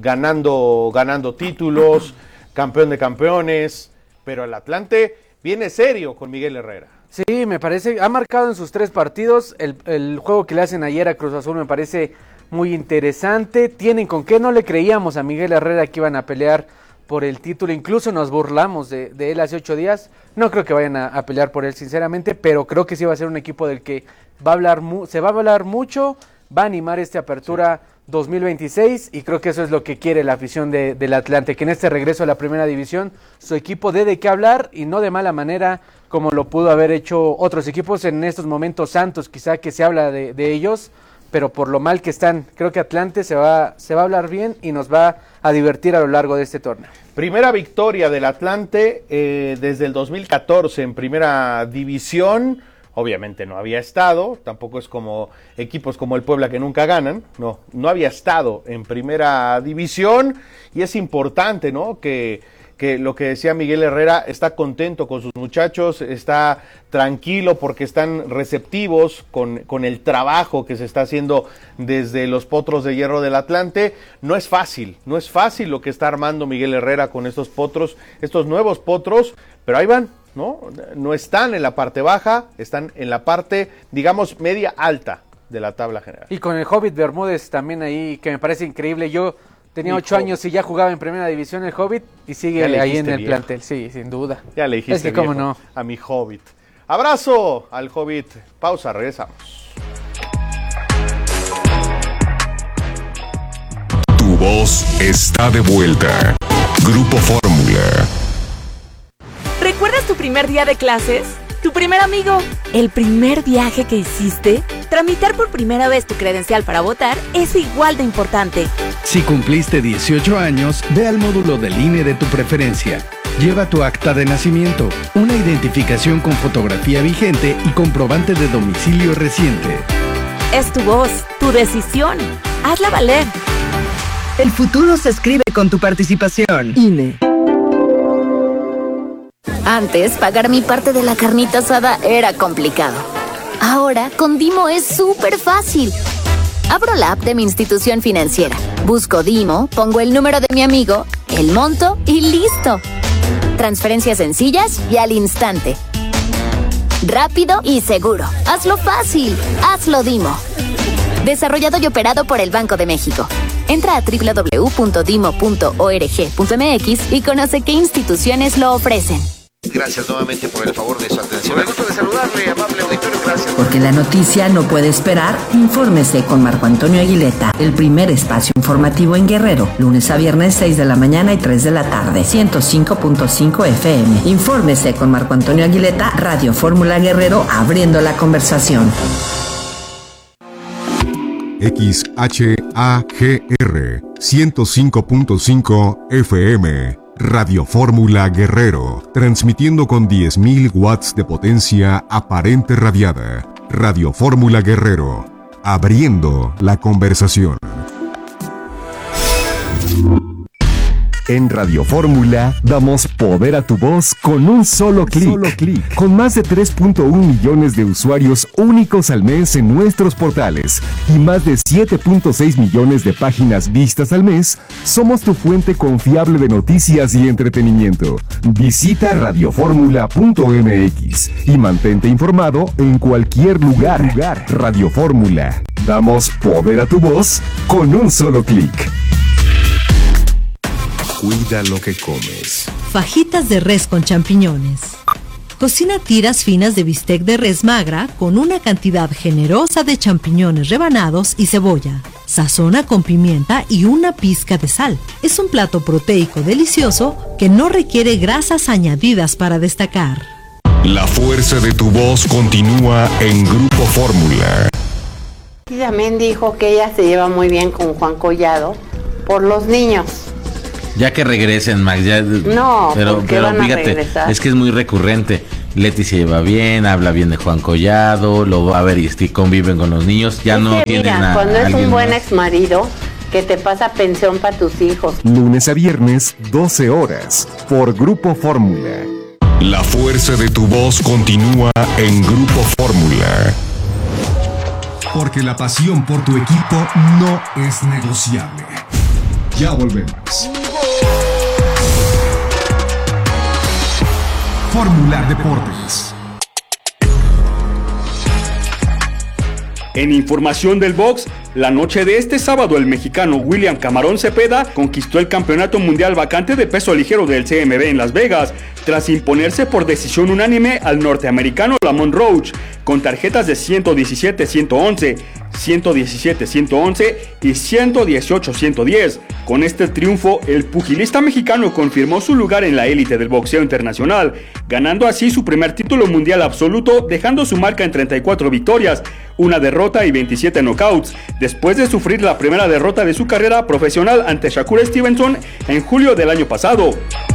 ganando títulos, campeón de campeones, pero el Atlante viene serio con Miguel Herrera. Sí, me parece, ha marcado en sus 3 partidos, el juego que le hacen ayer a Cruz Azul me parece muy interesante, tienen con qué, no le creíamos a Miguel Herrera que iban a pelear por el título, incluso nos burlamos de él hace 8 días, no creo que vayan a pelear por él sinceramente, pero creo que sí va a ser un equipo del que se va a hablar mucho, va a animar Apertura 2026 y creo que eso es lo que quiere la afición del Atlante, que en este regreso a la primera división su equipo dé de qué hablar y no de mala manera como lo pudo haber hecho otros equipos en estos momentos. Santos quizá que se habla de ellos, pero por lo mal que están, creo que Atlante se va a hablar bien y nos va a divertir a lo largo de este torneo. Primera victoria del Atlante desde el 2014 en primera división. Obviamente no había estado, tampoco es como equipos como el Puebla que nunca ganan, no había estado en primera división y es importante, ¿no? Que lo que decía Miguel Herrera, está contento con sus muchachos, está tranquilo porque están receptivos con el trabajo que se está haciendo desde los Potros de Hierro del Atlante. No es fácil lo que está armando Miguel Herrera con estos potros, estos nuevos potros, pero ahí van. No están en la parte baja, están en la parte, digamos, media alta de la tabla general. Y con el Hobbit Bermúdez también ahí, que me parece increíble. Yo tenía 8 años y ya jugaba en primera división el Hobbit y sigue ahí en el plantel, sí, sin duda. Ya le dijiste es que cómo no. A mi Hobbit. Abrazo al Hobbit. Pausa, regresamos. Tu voz está de vuelta. Grupo Fórmula. ¿Recuerdas tu primer día de clases? ¿Tu primer amigo? ¿El primer viaje que hiciste? Tramitar por primera vez tu credencial para votar es igual de importante. Si cumpliste 18 años, ve al módulo del INE de tu preferencia. Lleva tu acta de nacimiento, una identificación con fotografía vigente y comprobante de domicilio reciente. Es tu voz, tu decisión. Hazla valer. El futuro se escribe con tu participación. INE. Antes, pagar mi parte de la carnita asada era complicado. Ahora, con Dimo es súper fácil. Abro la app de mi institución financiera, busco Dimo, pongo el número de mi amigo, el monto y ¡listo! Transferencias sencillas y al instante. Rápido y seguro. Hazlo fácil. Hazlo Dimo. Desarrollado y operado por el Banco de México. Entra a www.dimo.org.mx y conoce qué instituciones lo ofrecen. Gracias nuevamente por el favor de su atención. Me gusta de saludarle, amable auditorio, gracias. Porque la noticia no puede esperar, infórmese con Marco Antonio Aguileta, el primer espacio informativo en Guerrero, lunes a viernes 6 de la mañana y 3 de la tarde, 105.5 FM. Infórmese con Marco Antonio Aguileta, Radio Fórmula Guerrero, abriendo la conversación. XHAGR 105.5 FM. Radio Fórmula Guerrero, transmitiendo con 10.000 watts de potencia aparente radiada. Radio Fórmula Guerrero, abriendo la conversación. En Radio Fórmula damos poder a tu voz con un solo clic. Con más de 3.1 millones de usuarios únicos al mes en nuestros portales y más de 7.6 millones de páginas vistas al mes, somos tu fuente confiable de noticias y entretenimiento. Visita radioformula.mx y mantente informado en cualquier lugar. Radio Fórmula. Damos poder a tu voz con un solo clic. Cuida lo que comes. Fajitas de res con champiñones. Cocina tiras finas de bistec de res magra con una cantidad generosa de champiñones rebanados y cebolla. Sazona con pimienta y una pizca de sal. Es un plato proteico delicioso que no requiere grasas añadidas para destacar. La fuerza de tu voz continúa en Grupo Fórmula. Y también dijo que ella se lleva muy bien con Juan Collado por los niños. Ya que regresen, Max, ya. No, pero van fíjate, a regresar. es que es muy recurrente. Leti se lleva bien, habla bien de Juan Collado, lo va a ver y conviven con los niños. Ya no tienen mira, cuando es un buen más. exmarido que te pasa pensión para tus hijos. Lunes a viernes, 12 horas, por Grupo Fórmula. La fuerza de tu voz continúa en Grupo Fórmula. Porque la pasión por tu equipo no es negociable. Ya volvemos. Fórmula Deportes. En información del box, la noche de este sábado el mexicano William Camarón Cepeda conquistó el campeonato mundial vacante de peso ligero del CMB en Las Vegas, tras imponerse por decisión unánime al norteamericano Lamont Roach, con tarjetas de 117-111, 117-111 y 118-110. Con este triunfo, el pugilista mexicano confirmó su lugar en la élite del boxeo internacional, ganando así su primer título mundial absoluto, dejando su marca en 34 victorias, una derrota y 27 knockouts, después de sufrir la primera derrota de su carrera profesional ante Shakur Stevenson en julio del año pasado.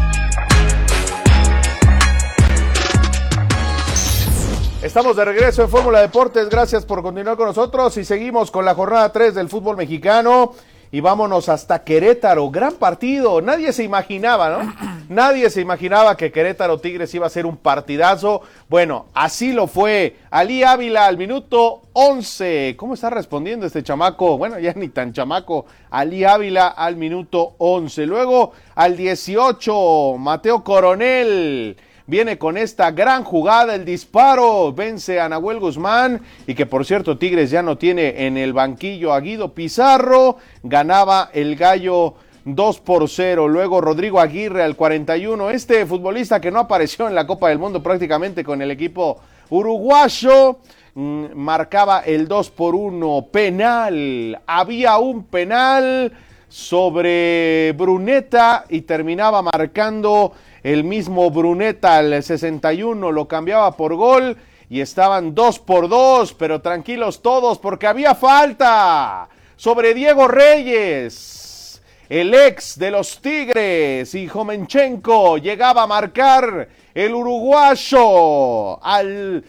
Estamos de regreso en Fórmula Deportes, gracias por continuar con nosotros y seguimos con la jornada 3 del fútbol mexicano y vámonos hasta Querétaro, gran partido, nadie se imaginaba, ¿no? Nadie se imaginaba que Querétaro Tigres iba a ser un partidazo, bueno, así lo fue, Ali Ávila al minuto 11, ¿cómo está respondiendo este chamaco? Bueno, ya ni tan chamaco, Ali Ávila al minuto 11, luego al 18, Mateo Coronel, viene con esta gran jugada, el disparo, vence a Nahuel Guzmán, y que por cierto Tigres ya no tiene en el banquillo a Guido Pizarro, ganaba el Gallo 2-0, luego Rodrigo Aguirre al 41, este futbolista que no apareció en la Copa del Mundo prácticamente con el equipo uruguayo, marcaba el 2-1, penal, había un penal sobre Bruneta y terminaba marcando el mismo Bruneta al 61, lo cambiaba por gol y estaban 2-2, pero tranquilos todos porque había falta sobre Diego Reyes, el ex de los Tigres, y Jomenchenko llegaba a marcar el uruguayo al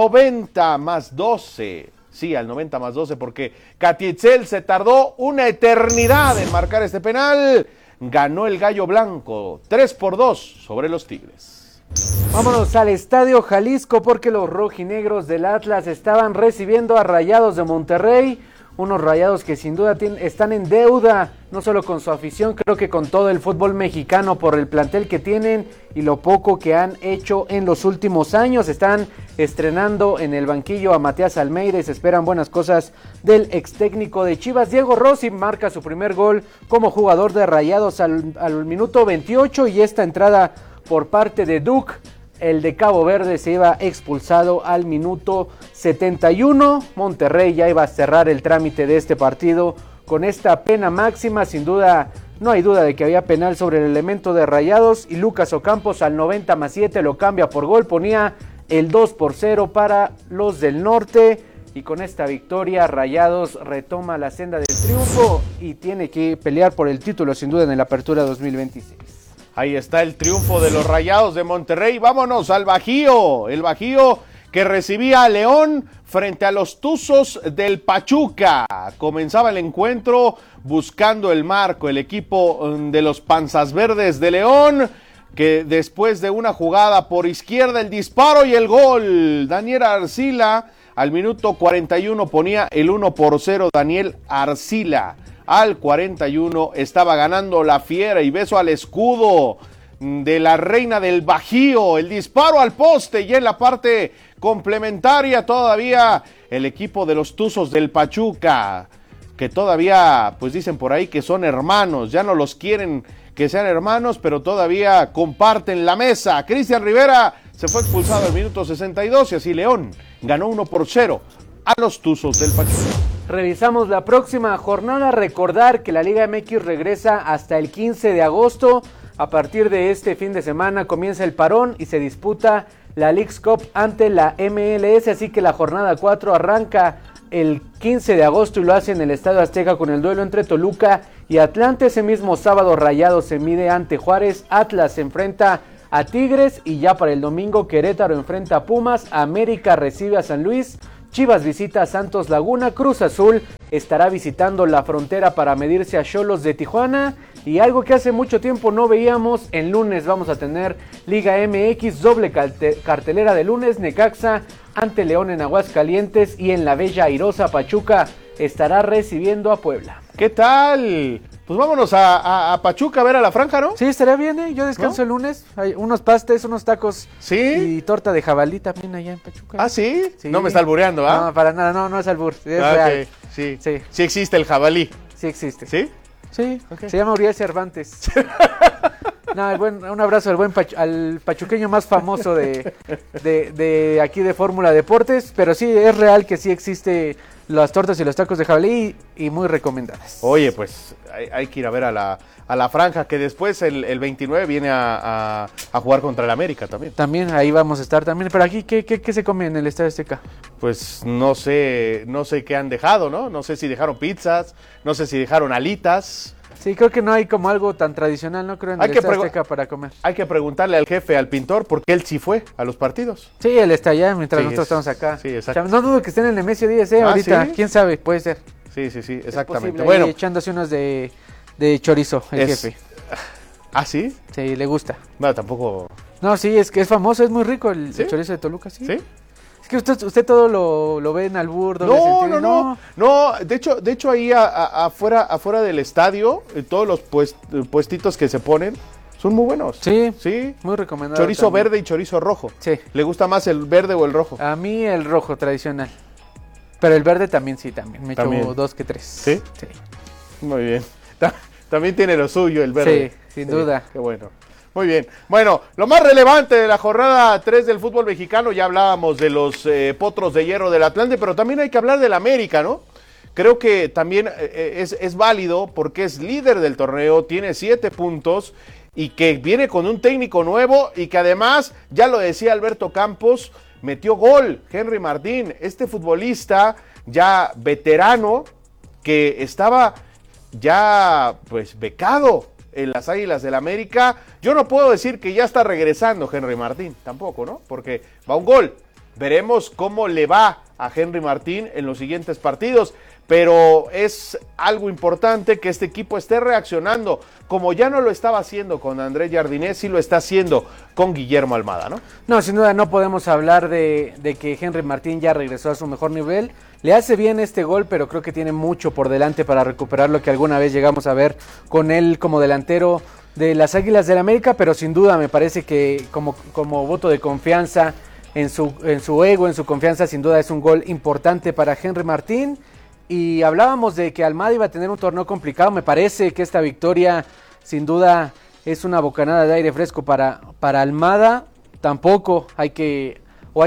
90+12. Sí, al 90+12 porque Catietzel se tardó una eternidad en marcar este penal. Ganó el Gallo Blanco 3-2 sobre los Tigres. Vámonos al Estadio Jalisco porque los rojinegros del Atlas estaban recibiendo a Rayados de Monterrey. Unos Rayados que sin duda están en deuda, no solo con su afición, creo que con todo el fútbol mexicano por el plantel que tienen y lo poco que han hecho en los últimos años. Están estrenando en el banquillo a Matías Almeida y se esperan buenas cosas del ex técnico de Chivas. Diego Rossi marca su primer gol como jugador de Rayados al minuto 28 y esta entrada por parte de Duke, el de Cabo Verde, se iba expulsado al minuto 71. Monterrey ya iba a cerrar el trámite de este partido con esta pena máxima. Sin duda, no hay duda de que había penal sobre el elemento de Rayados y Lucas Ocampos al 90+7 lo cambia por gol, ponía el 2-0 para los del norte y con esta victoria Rayados retoma la senda del triunfo y tiene que pelear por el título sin duda en la apertura 2026. Ahí está el triunfo de los Rayados de Monterrey. Vámonos al Bajío. El Bajío que recibía a León frente a los Tuzos del Pachuca. Comenzaba el encuentro buscando el marco. El equipo de los Panzas Verdes de León, que después de una jugada por izquierda, el disparo y el gol. Daniel Arcila al minuto 41 ponía el 1-0. Daniel Arcila. Al 41 estaba ganando la Fiera y beso al escudo de la reina del Bajío, el disparo al poste y en la parte complementaria todavía el equipo de los Tuzos del Pachuca, que todavía pues dicen por ahí que son hermanos, ya no los quieren que sean hermanos, pero todavía comparten la mesa. Cristian Rivera se fue expulsado al minuto 62 y así León ganó 1-0 a los Tuzos del Pachuca. Revisamos la próxima jornada. Recordar que la Liga MX regresa hasta el 15 de agosto. A partir de este fin de semana comienza el parón y se disputa la Leagues Cup ante la MLS. Así que la jornada 4 arranca el 15 de agosto y lo hace en el Estadio Azteca con el duelo entre Toluca y Atlante. Ese mismo sábado Rayados se mide ante Juárez, Atlas se enfrenta a Tigres y ya para el domingo Querétaro enfrenta a Pumas, América recibe a San Luis, Chivas visita a Santos Laguna, Cruz Azul estará visitando la Frontera para medirse a Xolos de Tijuana y algo que hace mucho tiempo no veíamos, el lunes vamos a tener Liga MX, doble cartelera de lunes, Necaxa ante León en Aguascalientes y en la bella airosa Pachuca estará recibiendo a Puebla. ¿Qué tal? Pues vámonos a Pachuca a ver a la franja, ¿no? Sí, estaría bien, yo descanso el lunes. Hay unos pastes, unos tacos. ¿Sí? Y torta de jabalí también allá en Pachuca. ¿Ah, sí? No me está albureando, ¿ah? No, para nada, no es albur. Es real. Okay. Sí existe el jabalí. Sí existe. ¿Sí? Sí, okay. Se llama Uriel Cervantes. No, un abrazo al pachuqueño más famoso de aquí de Fórmula Deportes. Pero sí, es real que sí existe las tortas y los tacos de jabalí y muy recomendadas. Oye, pues hay que ir a ver a la franja, que después el 29 viene a jugar contra el América también. También, ahí vamos a estar también. Pero aquí, ¿qué se come en el Estadio Azteca? Pues no sé qué han dejado, ¿no? No sé si dejaron pizzas, no sé si dejaron alitas. Sí, creo que no hay como algo tan tradicional, no creo, en el Estadio Azteca para comer. Hay que preguntarle al jefe, al pintor, porque él sí fue a los partidos. Sí, él está allá mientras nosotros estamos acá. Sí, exacto. O sea, no dudo que estén en el Nemesio 10, ahorita. ¿Sí? ¿Quién sabe? Puede ser. Sí, exactamente. Bueno, echándose unos de chorizo, el jefe. ¿Ah, sí? Sí, le gusta. No, tampoco. No, sí, es que es famoso, es muy rico el chorizo de Toluca, sí. ¿Sí? Que usted todo lo ve en albur. No, de hecho ahí afuera del estadio, todos los puestitos que se ponen son muy buenos. Sí, muy recomendados. Chorizo también. Verde y chorizo rojo. Sí. ¿Le gusta más el verde o el rojo? A mí el rojo tradicional. Pero el verde también. Me echo 2 que 3. ¿Sí? Sí. Muy bien. También tiene lo suyo el verde. Sí, sin duda. Qué bueno. Muy bien. Bueno, lo más relevante de la jornada 3 del fútbol mexicano, ya hablábamos de los Potros de Hierro del Atlante, pero también hay que hablar del América, ¿no? Creo que también es válido porque es líder del torneo, tiene 7 puntos y que viene con un técnico nuevo y que además, ya lo decía Alberto Campos, metió gol Henry Martín, este futbolista ya veterano que estaba ya pues becado en las Águilas del América. Yo no puedo decir que ya está regresando Henry Martín, tampoco, ¿no? Porque va un gol. Veremos cómo le va a Henry Martín en los siguientes partidos, pero es algo importante que este equipo esté reaccionando, como ya no lo estaba haciendo con Andrés Jardinés, sí lo está haciendo con Guillermo Almada, ¿no? No, sin duda no podemos hablar de que Henry Martín ya regresó a su mejor nivel. Le hace bien este gol, pero creo que tiene mucho por delante para recuperar lo que alguna vez llegamos a ver con él como delantero de las Águilas del América, pero sin duda me parece que como voto de confianza en su ego, en su confianza, sin duda es un gol importante para Henry Martín. Y hablábamos de que Almada iba a tener un torneo complicado. Me parece que esta victoria sin duda es una bocanada de aire fresco para Almada. Tampoco hay que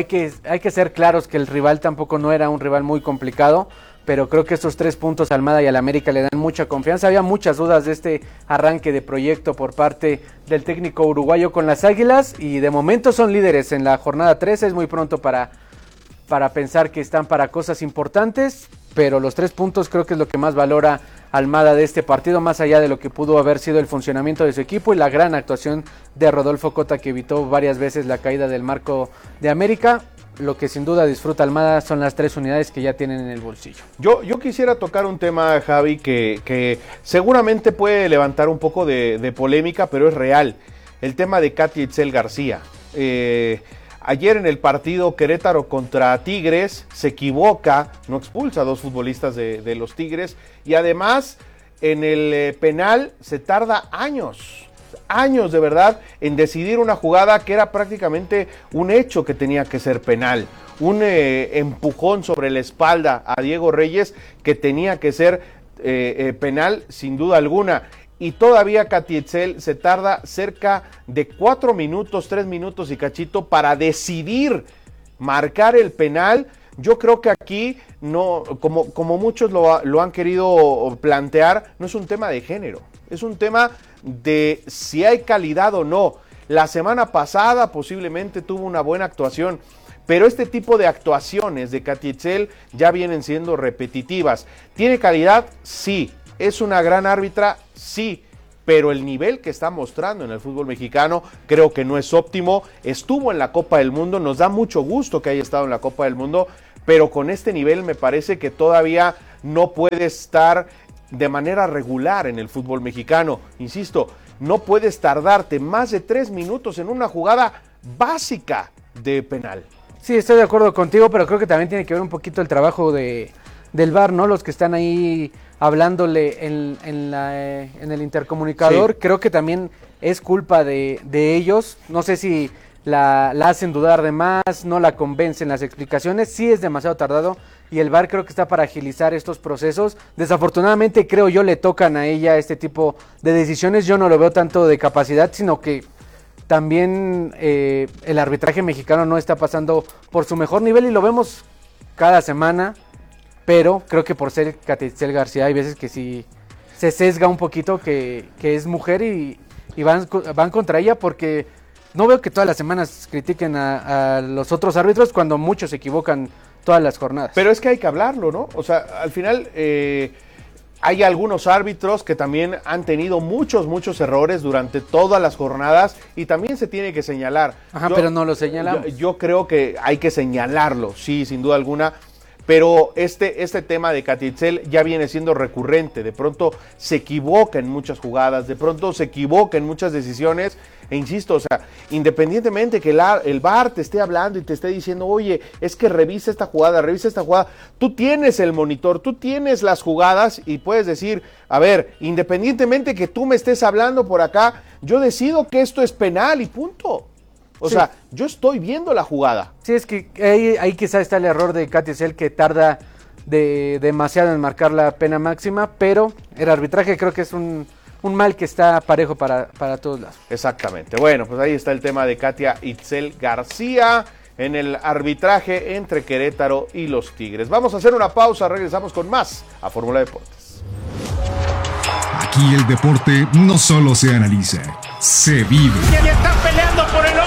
ser claros que el rival tampoco no era un rival muy complicado, pero creo que estos 3 puntos a Almada y al América le dan mucha confianza. Había muchas dudas de este arranque de proyecto por parte del técnico uruguayo con las Águilas y de momento son líderes en la jornada 3. Es muy pronto para pensar que están para cosas importantes, pero los 3 puntos creo que es lo que más valora Almada de este partido, más allá de lo que pudo haber sido el funcionamiento de su equipo y la gran actuación de Rodolfo Cota, que evitó varias veces la caída del marco de América. Lo que sin duda disfruta Almada son las 3 unidades que ya tienen en el bolsillo. Yo quisiera tocar un tema, Javi, que seguramente puede levantar un poco de polémica, pero es real. El tema de Katy Itzel García. Ayer en el partido Querétaro contra Tigres se equivoca, no expulsa a 2 futbolistas de los Tigres y además en el penal se tarda años de verdad en decidir una jugada que era prácticamente un hecho que tenía que ser penal. Un empujón sobre la espalda a Diego Reyes que tenía que ser penal sin duda alguna. y todavía Katy Etzel se tarda cerca de 4 minutos, 3 minutos y cachito para decidir marcar el penal. Yo creo que aquí, no, como muchos lo han querido plantear, no es un tema de género, es un tema de si hay calidad o no. La semana pasada posiblemente tuvo una buena actuación, pero este tipo de actuaciones de Katy Etzel ya vienen siendo repetitivas. ¿Tiene calidad? Sí. ¿Es una gran árbitra? Sí. Pero el nivel que está mostrando en el fútbol mexicano creo que no es óptimo. Estuvo en la Copa del Mundo, nos da mucho gusto que haya estado en la Copa del Mundo, pero con este nivel me parece que todavía no puede estar de manera regular en el fútbol mexicano. Insisto, no puedes tardarte más de 3 minutos en una jugada básica de penal. Sí, estoy de acuerdo contigo, pero creo que también tiene que ver un poquito el trabajo del VAR, ¿no? Los que están ahí hablándole en el intercomunicador, sí. Creo que también es culpa de ellos. No sé si la hacen dudar de más, no la convencen las explicaciones, sí es demasiado tardado y el VAR creo que está para agilizar estos procesos. Desafortunadamente creo yo le tocan a ella este tipo de decisiones. Yo no lo veo tanto de capacidad, sino que también el arbitraje mexicano no está pasando por su mejor nivel y lo vemos cada semana, pero creo que por ser Katy Etzel García hay veces que sí se sesga un poquito que es mujer y van contra ella, porque no veo que todas las semanas critiquen a los otros árbitros cuando muchos se equivocan todas las jornadas. Pero es que hay que hablarlo, ¿no? O sea, al final hay algunos árbitros que también han tenido muchos errores durante todas las jornadas y también se tiene que señalar. Ajá, pero no lo señalamos. Yo creo que hay que señalarlo, sí, sin duda alguna. Pero este tema de Katy Etzel ya viene siendo recurrente. De pronto se equivoca en muchas jugadas, de pronto se equivoca en muchas decisiones. E insisto, o sea, independientemente que el VAR te esté hablando y te esté diciendo, oye, es que revisa esta jugada, tú tienes el monitor, tú tienes las jugadas y puedes decir, a ver, independientemente que tú me estés hablando por acá, yo decido que esto es penal y punto. O sí. sea, yo estoy viendo la jugada. Sí, es que ahí quizá está el error de Katy Etzel, que tarda demasiado en marcar la pena máxima, pero el arbitraje creo que es un mal que está parejo para todos lados. Exactamente. Bueno, pues ahí está el tema de Katy Etzel García en el arbitraje entre Querétaro y los Tigres. Vamos a hacer una pausa, regresamos con más a Fórmula Deportes. Aquí el deporte no solo se analiza, se vive. ¡Y están peleando por el oro!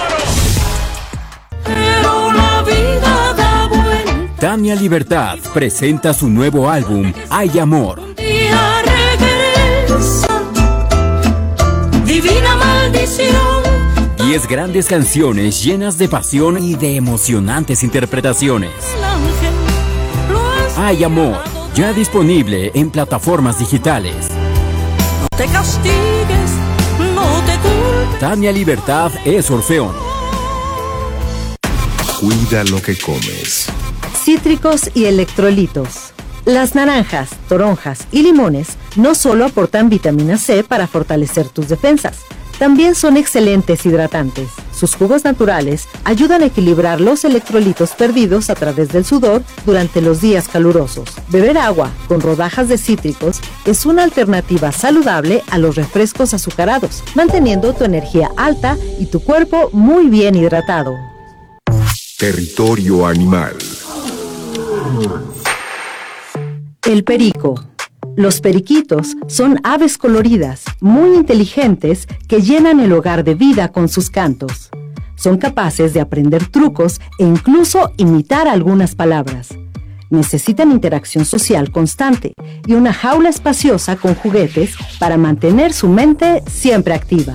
Pero la vida da vuelta. Tania Libertad presenta su nuevo álbum, Hay Amor. Un día regresa, divina maldición. 10 grandes canciones llenas de pasión y de emocionantes interpretaciones. Hay Amor, ya disponible en plataformas digitales. No te castigues, no te culpes. Tania Libertad es Orfeón. Cuida lo que comes. Cítricos y electrolitos. Las naranjas, toronjas y limones no solo aportan vitamina C para fortalecer tus defensas, también son excelentes hidratantes. Sus jugos naturales ayudan a equilibrar los electrolitos perdidos a través del sudor durante los días calurosos. Beber agua con rodajas de cítricos es una alternativa saludable a los refrescos azucarados, manteniendo tu energía alta y tu cuerpo muy bien hidratado. Territorio animal. El perico. Los periquitos son aves coloridas, muy inteligentes, que llenan el hogar de vida con sus cantos. Son capaces de aprender trucos e incluso imitar algunas palabras. Necesitan interacción social constante y una jaula espaciosa con juguetes para mantener su mente siempre activa.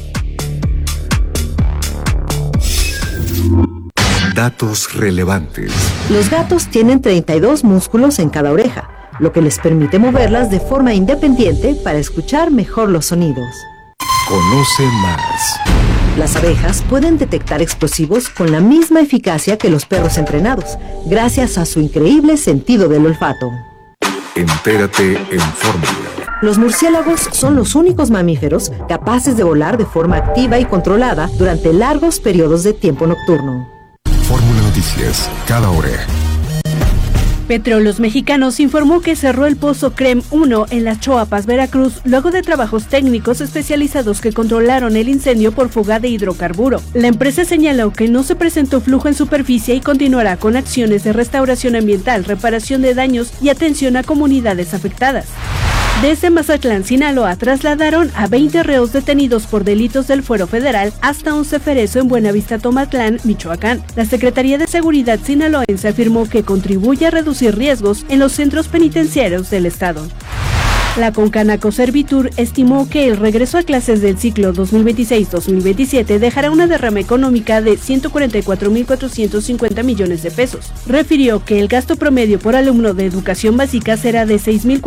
Datos relevantes. Los gatos tienen 32 músculos en cada oreja, lo que les permite moverlas de forma independiente para escuchar mejor los sonidos. Conoce más. Las abejas pueden detectar explosivos con la misma eficacia que los perros entrenados, gracias a su increíble sentido del olfato. Entérate en Fórmula. Los murciélagos son los únicos mamíferos capaces de volar de forma activa y controlada durante largos periodos de tiempo nocturno. Fórmula Noticias, cada hora. Petróleos Mexicanos informó que cerró el pozo CREM 1 en Las Choapas, Veracruz, luego de trabajos técnicos especializados que controlaron el incendio por fuga de hidrocarburo. La empresa señaló que no se presentó flujo en superficie y continuará con acciones de restauración ambiental, reparación de daños y atención a comunidades afectadas. Desde Mazatlán, Sinaloa, trasladaron a 20 reos detenidos por delitos del Fuero Federal hasta un ceferezo en Buenavista, Tomatlán, Michoacán. La Secretaría de Seguridad sinaloense afirmó que contribuye a reducir riesgos en los centros penitenciarios del estado. La Concanaco Servitur estimó que el regreso a clases del ciclo 2026-2027 dejará una derrama económica de 144.450 millones de pesos. Refirió que el gasto promedio por alumno de educación básica será de 6.000